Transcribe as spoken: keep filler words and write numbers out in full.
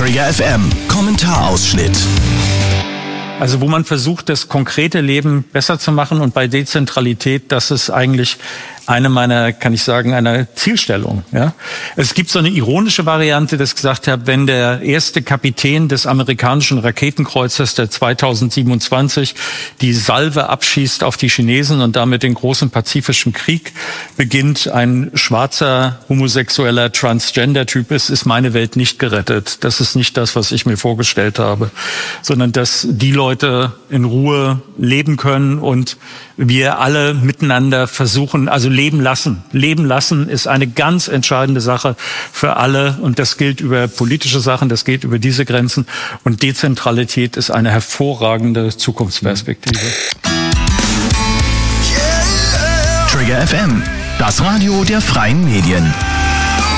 Trigger F M, Kommentarausschnitt. Also wo man versucht, das konkrete Leben besser zu machen, und bei Dezentralität, das ist eigentlich eine meiner, kann ich sagen, einer Zielstellung. Ja, es gibt so eine ironische Variante, dass ich gesagt habe, wenn der erste Kapitän des amerikanischen Raketenkreuzers, der zweitausendsiebenundzwanzig die Salve abschießt auf die Chinesen und damit den großen Pazifischen Krieg beginnt, ein schwarzer, homosexueller Transgender-Typ ist, ist meine Welt nicht gerettet. Das ist nicht das, was ich mir vorgestellt habe, sondern dass die Leute in Ruhe leben können und wir alle miteinander versuchen, also leben lassen. Leben lassen ist eine ganz entscheidende Sache für alle, und das gilt über politische Sachen, das geht über diese Grenzen, und Dezentralität ist eine hervorragende Zukunftsperspektive. Trigger F M, das Radio der freien Medien.